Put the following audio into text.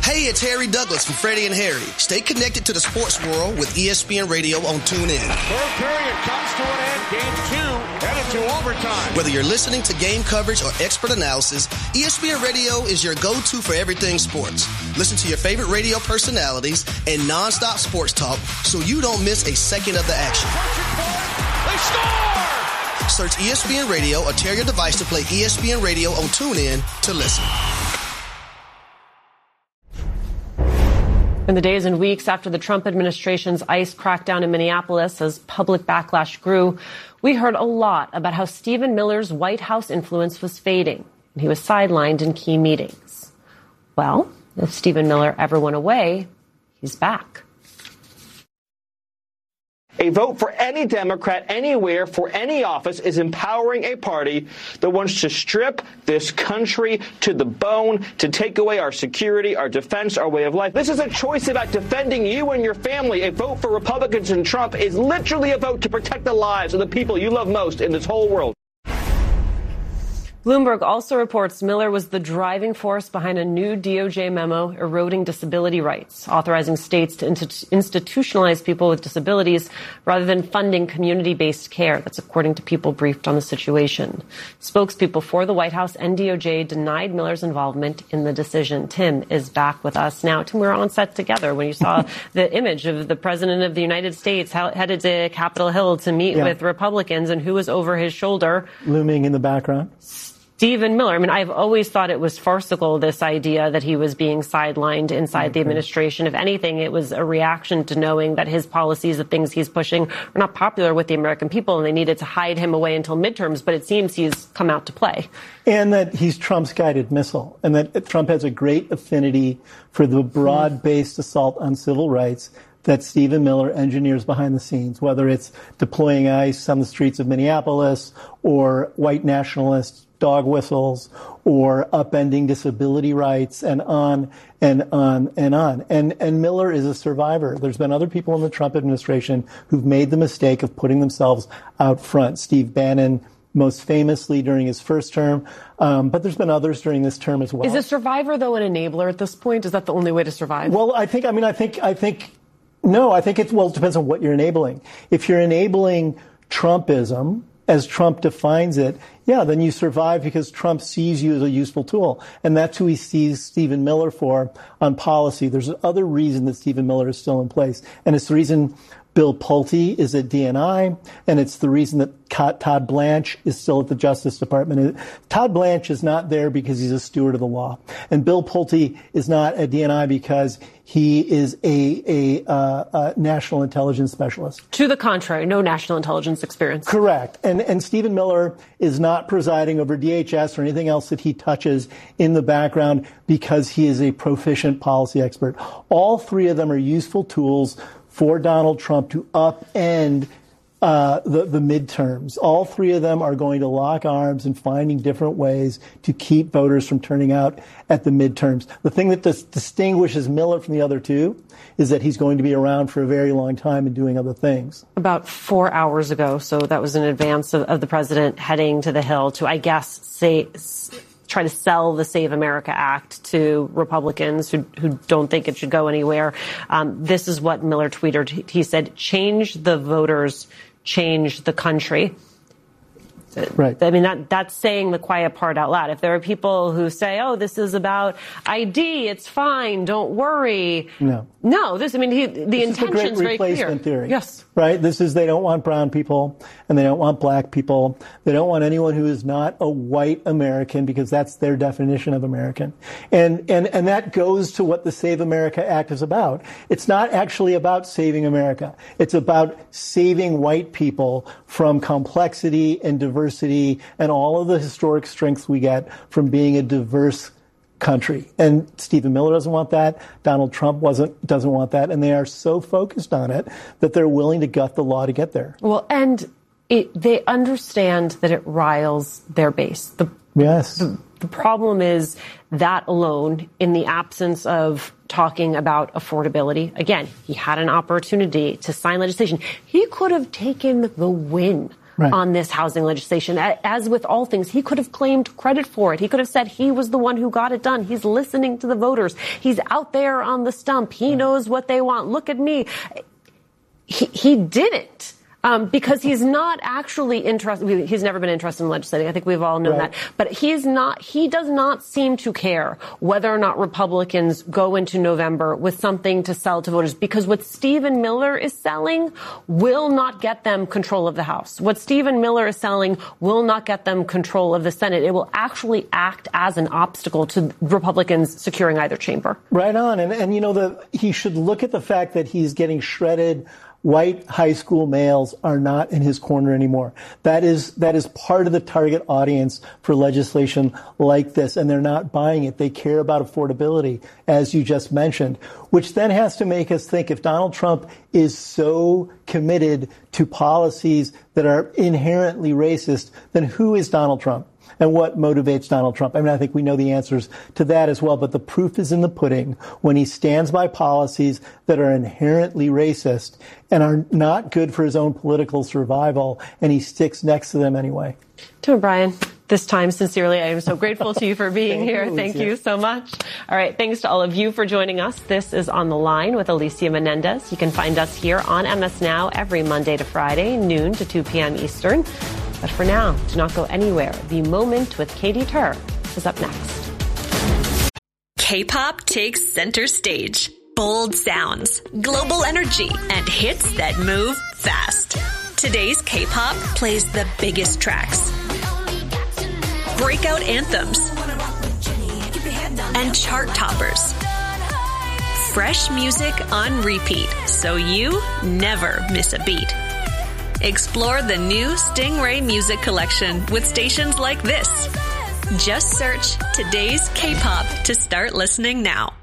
Hey, it's Harry Douglas from Freddie and Harry. Stay connected to the sports world with ESPN Radio on TuneIn. Third period comes to an end. Game 2 headed to overtime. Whether you're listening to game coverage or expert analysis, ESPN Radio is your go-to for everything sports. Listen to your favorite radio personalities and nonstop sports talk so you don't miss a second of the action. They score! Search ESPN Radio or tear your device to play ESPN Radio on TuneIn to listen. In the days and weeks after the Trump administration's ICE crackdown in Minneapolis, as public backlash grew, we heard a lot about how Stephen Miller's White House influence was fading, and he was sidelined in key meetings. Well, if Stephen Miller ever went away, he's back. A vote for any Democrat anywhere for any office is empowering a party that wants to strip this country to the bone, to take away our security, our defense, our way of life. This is a choice about defending you and your family. A vote for Republicans and Trump is literally a vote to protect the lives of the people you love most in this whole world. Bloomberg also reports Miller was the driving force behind a new DOJ memo eroding disability rights, authorizing states to institutionalize people with disabilities rather than funding community-based care. That's according to people briefed on the situation. Spokespeople for the White House and DOJ denied Miller's involvement in the decision. Tim is back with us now. Tim, we were on set together when you saw the image of the President of the United States headed to Capitol Hill to meet with Republicans, and who was over his shoulder? Looming in the background. Stephen Miller. I mean, I've always thought it was farcical, this idea that he was being sidelined inside the administration. If anything, it was a reaction to knowing that his policies, the things he's pushing, are not popular with the American people, and they needed to hide him away until midterms. But it seems he's come out to play. And that he's Trump's guided missile, and that Trump has a great affinity for the broad-based assault on civil rights that Stephen Miller engineers behind the scenes, whether it's deploying ICE on the streets of Minneapolis or white nationalists, dog whistles, or upending disability rights, and on and on and on. And Miller is a survivor. There's been other people in the Trump administration who've made the mistake of putting themselves out front. Steve Bannon, most famously during his first term, but there's been others during this term as well. Is a survivor, though, an enabler at this point? Is that the only way to survive? Well, I think it depends on what you're enabling. If you're enabling Trumpism, as Trump defines it, then you survive because Trump sees you as a useful tool. And that's who he sees Stephen Miller for on policy. There's other reason that Stephen Miller is still in place. And it's the reason Bill Pulte is at DNI, and it's the reason that Todd Blanche is still at the Justice Department. Todd Blanche is not there because he's a steward of the law. And Bill Pulte is not at DNI because he is a national intelligence specialist. To the contrary, no national intelligence experience. Correct. And Stephen Miller is not presiding over DHS or anything else that he touches in the background because he is a proficient policy expert. All three of them are useful tools for Donald Trump to upend the midterms. All three of them are going to lock arms and finding different ways to keep voters from turning out at the midterms. The thing that distinguishes Miller from the other two is that he's going to be around for a very long time and doing other things. About 4 hours ago, so that was in advance of the president heading to the Hill to, I guess, try to sell the Save America Act to Republicans who don't think it should go anywhere. This is what Miller tweeted. He said, "Change the voters, change the country." Right. I mean, that's saying the quiet part out loud. If there are people who say, "Oh, this is about ID, it's fine, don't worry." No, the intention is very clear. Replacement theory. Yes. Right. They don't want brown people and they don't want black people. They don't want anyone who is not a white American because that's their definition of American. And that goes to what the Save America Act is about. It's not actually about saving America. It's about saving white people from complexity and diversity and all of the historic strengths we get from being a diverse country. And Stephen Miller doesn't want that. Donald Trump doesn't want that. And they are so focused on it that they're willing to gut the law to get there. Well, and they understand that it riles their base. Yes. The problem is that alone, in the absence of talking about affordability. Again, he had an opportunity to sign legislation. He could have taken the win on this housing legislation. As with all things, he could have claimed credit for it. He could have said he was the one who got it done. He's listening to the voters. He's out there on the stump. He knows what they want. Look at me. He didn't. Because he's not actually interested. He's never been interested in legislating. I think we've all known that. But he does not seem to care whether or not Republicans go into November with something to sell to voters, because what Stephen Miller is selling will not get them control of the House. What Stephen Miller is selling will not get them control of the Senate. It will actually act as an obstacle to Republicans securing either chamber. Right on. And you know, he should look at the fact that he's getting shredded. White high school males are not in his corner anymore. That is part of the target audience for legislation like this, and they're not buying it. They care about affordability, as you just mentioned, which then has to make us think, if Donald Trump is so committed to policies that are inherently racist, then who is Donald Trump? And what motivates Donald Trump? I mean, I think we know the answers to that as well, but the proof is in the pudding when he stands by policies that are inherently racist and are not good for his own political survival, and he sticks next to them anyway. Tim O'Brien, this time, sincerely, I am so grateful to you for being here. Thank you so much. All right, thanks to all of you for joining us. This is On the Line with Alicia Menendez. You can find us here on MS Now every Monday to Friday, noon to 2 p.m. Eastern. But for now, do not go anywhere. The Moment with Katie Tur is up next. K-pop takes center stage. Bold sounds, global energy, and hits that move fast. Today's K-pop plays the biggest tracks, breakout anthems, and chart toppers. Fresh music on repeat, so you never miss a beat. Explore the new Stingray Music Collection with stations like this. Just search Today's K-pop to start listening now.